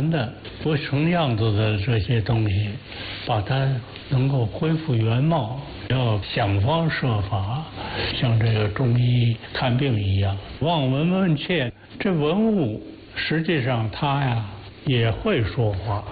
残的、不成样子的这些东西，把它能够恢复原貌，要想方设法，像这个中医看病一样，望闻问切。这文物实际上它呀也会说话。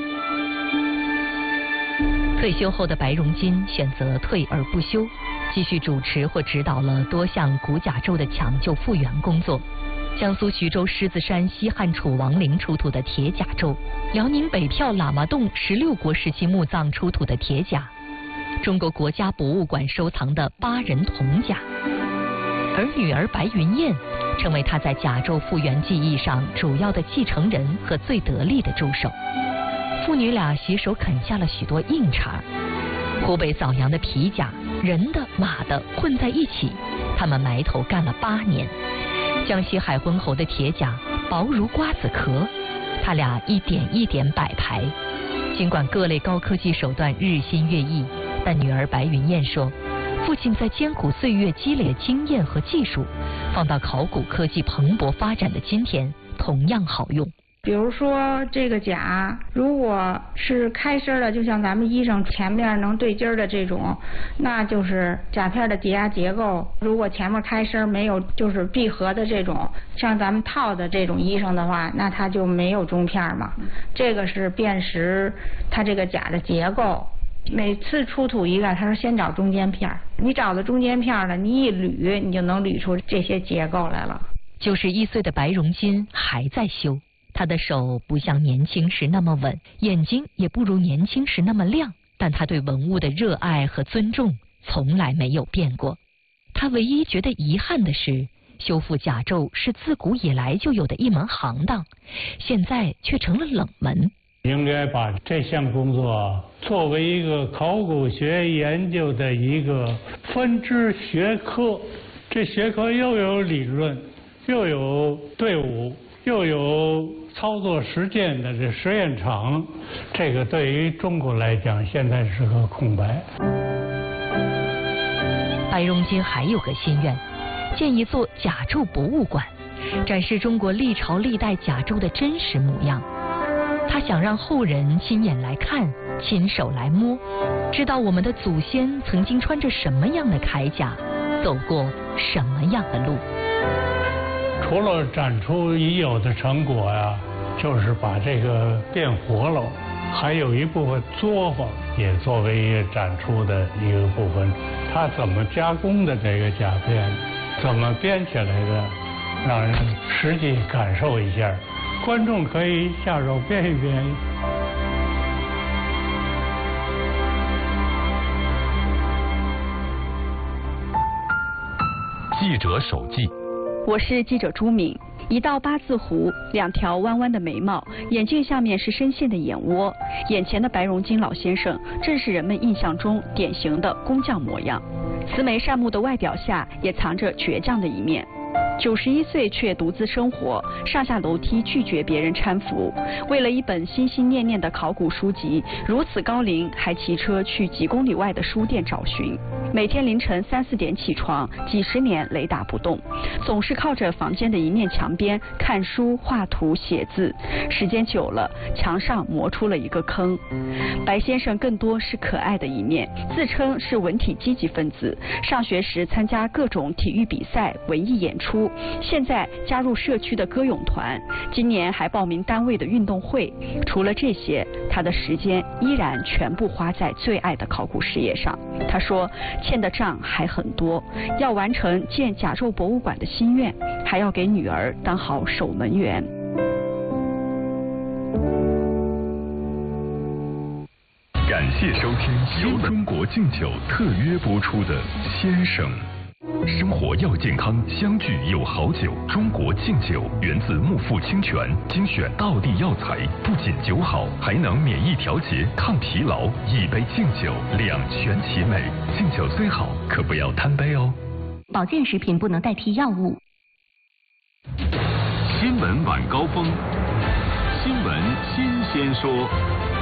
退休后的白荣金选择退而不休，继续主持或指导了多项古甲胄的抢救复原工作。江苏徐州狮子山西汉楚王陵出土的铁甲胄，辽宁北票喇嘛洞16国时期墓葬出土的铁甲，中国国家博物馆收藏的8人铜甲，而女儿白云燕成为他在甲胄复原技艺上主要的继承人和最得力的助手。父女俩携手啃下了许多硬茬。湖北枣阳的皮甲，人的、马的混在一起，他们埋头干了8年。江西海昏侯的铁甲薄如瓜子壳，他俩一点一点摆排。尽管各类高科技手段日新月异，但女儿白云燕说，父亲在艰苦岁月积累经验和技术，放到考古科技蓬勃发展的今天，同样好用。 比如说这个甲，如果是开身的，就像咱们衣裳前面能对襟的这种，那就是甲片的抵押结构。如果前面开身没有就是闭合的这种，像咱们套的这种衣裳的话，那它就没有中片嘛。这个是辨识它这个甲的结构。每次出土一个，他说先找中间片，你找到中间片了，你一捋，你就能捋出这些结构来了。 91岁的白荣金还在修。他的手不像年轻时那么稳，眼睛也不如年轻时那么亮，但他对文物的热爱和尊重从来没有变过。他唯一觉得遗憾的是，修复甲胄是自古以来就有的一门行当，现在却成了冷门。 应该把这项工作作为一个考古学研究的一个分支学科，这学科又有理论，又有队伍，又有操作实践的这实验场，这个对于中国来讲现在是个空白。 白荣金还有个心愿，建一座甲胄博物馆，展示中国历朝历代甲胄的真实模样。他想让后人亲眼来看，亲手来摸，知道我们的祖先曾经穿着什么样的铠甲，走过什么样的路。 除了展出已有的成果呀，就是把这个变活了，还有一部分作坊也作为一个展出的一个部分。它怎么加工的这个甲片，怎么编起来的，让人实际感受一下。观众可以下手编一编。 记者手记。 我是记者朱敏。一道八字胡，2条弯弯的眉毛，眼镜下面是深陷的眼窝。眼前的白荣金老先生，正是人们印象中典型的工匠模样。慈眉善目的外表下，也藏着倔强的一面。91岁却独自生活，上下楼梯拒绝别人搀扶。为了一本心心念念的考古书籍，如此高龄还骑车去几公里外的书店找寻。每天凌晨3、4点起床，几十年雷打不动，总是靠着房间的一面墙边看书、画图、写字。时间久了，墙上磨出了一个坑。白先生更多是可爱的一面，自称是文体积极分子，上学时参加各种体育比赛、文艺演出，现在加入社区的歌咏团，今年还报名单位的运动会。除了这些，他的时间依然全部花在最爱的考古事业上。他说，欠的账还很多，要完成建甲胄博物馆的心愿，还要给女儿当好守门员。 感谢收听由中国敬酒特约播出的《先生》。生活要健康，相聚有好酒。中国敬酒源自木富清泉，精选道地药材，不仅酒好，还能免疫调节、抗疲劳。一杯敬酒，两全其美。敬酒虽好，可不要贪杯哦。 保健食品不能代替药物。 新闻晚高峰，新闻新鲜说。